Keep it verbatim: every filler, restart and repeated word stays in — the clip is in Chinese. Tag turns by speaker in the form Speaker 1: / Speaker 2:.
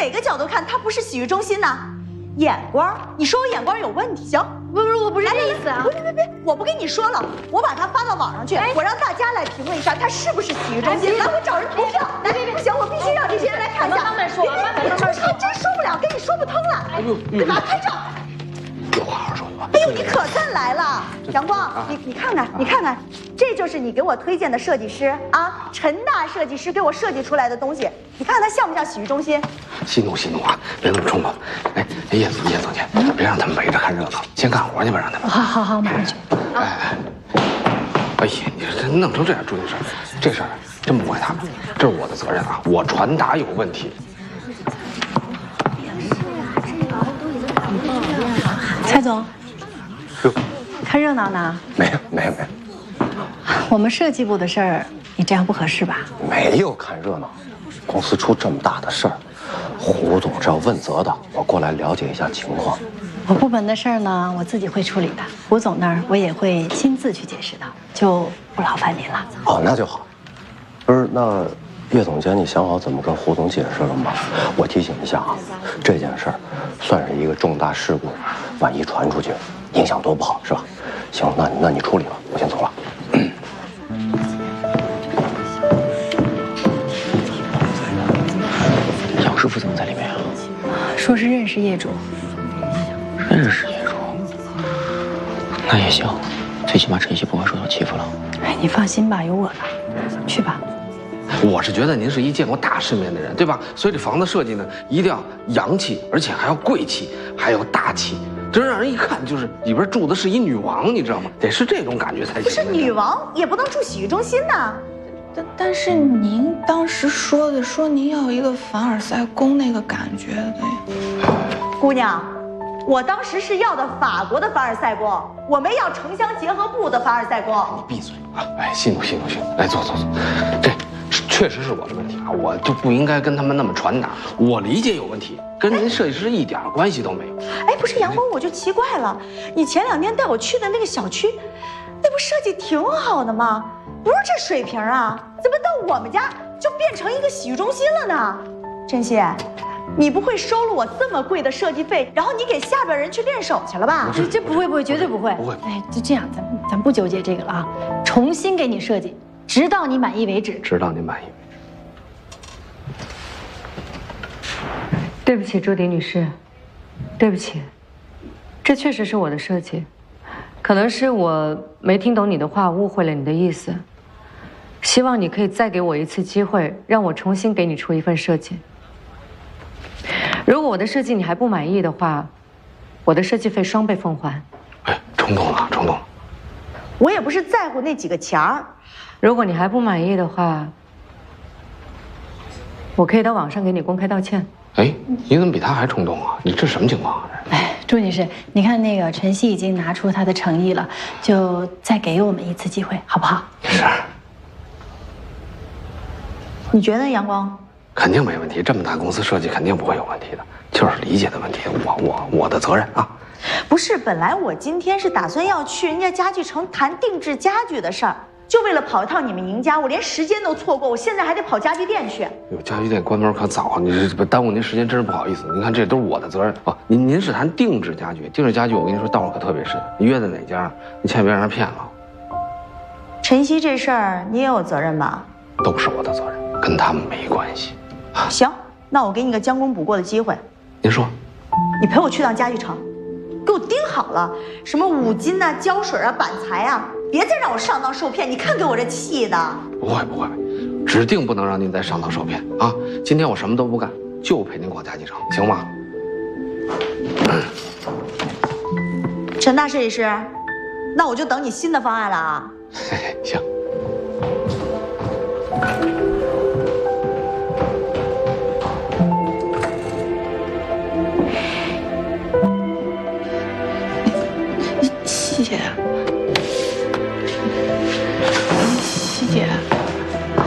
Speaker 1: 哪个角度看它不是洗浴中心呢？眼光，你说我眼光有问题？行，
Speaker 2: 不是，我不是这意思啊！
Speaker 1: 别别别，我不跟你说了，我把它发到网上去，我让大家来评论一下，它是不是洗浴中心？来，我找人投票。来，别别，不行，我必须让这些人来看一下。
Speaker 2: 慢慢说，慢慢
Speaker 1: 慢慢说，真说不了，跟你说不通了。
Speaker 3: 哎呦，
Speaker 1: 干嘛拍照？
Speaker 3: 有话好好说吧。
Speaker 1: 哎呦，你可算来了，阳光，你你看看，你看看，这就是你给我推荐的设计师啊，陈大设计师给我设计出来的东西，你看它像不像洗浴中心？
Speaker 3: 息怒息怒啊，别那么冲动。哎，叶总叶总监，别让他们围着看热闹，先干活去吧，让他们。
Speaker 2: 好好好，马上去。
Speaker 3: 哎哎，哎呀，你这弄成这样，朱女士，这事儿真不怪他们，这是我的责任啊，我传达有问题。
Speaker 2: 蔡总，
Speaker 3: 哟，
Speaker 2: 看热闹呢？
Speaker 4: 没有没有没有，
Speaker 2: 我们设计部的事儿，你这样不合适吧？
Speaker 4: 没有看热闹。公司出这么大的事儿，胡总是要问责的。我过来了解一下情况。
Speaker 2: 我部门的事儿呢，我自己会处理的。胡总那儿我也会亲自去解释的，就不劳烦您了。
Speaker 4: 哦，那就好。不是，那叶总监，你想好怎么跟胡总解释了吗？我提醒一下啊，这件事儿算是一个重大事故，万一传出去，影响多不好，是吧？行，那那你处理吧，我先走了。
Speaker 5: 杨师傅怎么在里面啊？
Speaker 2: 说是认识业主。
Speaker 5: 认识业主，那也行，最起码晨曦不会受到欺负了。
Speaker 2: 哎，你放心吧，有我呢。去吧。
Speaker 3: 我是觉得您是一见过大世面的人，对吧？所以这房子设计呢，一定要洋气，而且还要贵气，还要大气，这让人一看就是里边住的是一女王，你知道吗？得是这种感觉才行。
Speaker 1: 不是女王也不能住洗浴中心呐。
Speaker 6: 但但是您当时说的，说您要一个凡尔赛宫那个感觉的。
Speaker 1: 姑娘，我当时是要的法国的凡尔赛宫，我没要城乡结合部的凡尔赛宫。
Speaker 3: 你闭嘴啊！哎，息怒息怒息怒，来坐坐坐，这确实是我的问题啊，我就不应该跟他们那么传达。我理解有问题，跟您设计师一点关系都没有。
Speaker 1: 哎，不是阳光，我就奇怪了，你前两天带我去的那个小区，那不设计挺好的吗？不是这水平啊，怎么到我们家就变成一个洗浴中心了呢？珍惜，你不会收了我这么贵的设计费，然后你给下边人去练手去了吧？
Speaker 2: 这这不会不会，绝对不会。
Speaker 3: 不会。
Speaker 2: 哎，就这样，咱咱不纠结这个了啊，重新给你设计，直到你满意为止。
Speaker 3: 直到您满意为
Speaker 7: 止。对不起，朱迪女士，对不起，这确实是我的设计，可能是我没听懂你的话，误会了你的意思。希望你可以再给我一次机会，让我重新给你出一份设计。如果我的设计你还不满意的话，我的设计费双倍奉还。
Speaker 3: 哎，冲动了，冲动了。
Speaker 1: 我也不是在乎那几个钱儿。
Speaker 7: 如果你还不满意的话，我可以到网上给你公开道歉。
Speaker 3: 哎，你怎么比他还冲动啊？你这什么情况啊？
Speaker 2: 哎，朱女士，你看那个晨曦已经拿出他的诚意了，就再给我们一次机会，好不好？
Speaker 3: 是。
Speaker 1: 你觉得阳光？
Speaker 3: 肯定没问题，这么大公司设计肯定不会有问题的，就是理解的问题，我我我的责任啊。
Speaker 1: 不是，本来我今天是打算要去人家家具城谈定制家具的事儿，就为了跑一趟你们赢家，我连时间都错过，我现在还得跑家具店去。
Speaker 3: 有家具店关门可早，你这耽误您时间，真是不好意思。您看，这都是我的责任哦。您您是谈定制家具，定制家具，我跟你说道儿可特别深。你约的哪家？你千万别让人骗了。
Speaker 1: 晨曦这事儿你也有责任吧？
Speaker 3: 都是我的责任，跟他们没关系。
Speaker 1: 行，那我给你个将功补过的机会。
Speaker 3: 您说，
Speaker 1: 你陪我去趟家具城，给我盯好了，什么五金啊、胶水啊、板材啊，别再让我上当受骗。你看给我这气的。
Speaker 3: 不会不会，指定不能让您再上当受骗啊！今天我什么都不干，就陪您逛家具城，行吗？
Speaker 1: 陈大设计师，那我就等你新的方案了啊。
Speaker 3: 嘿嘿，行。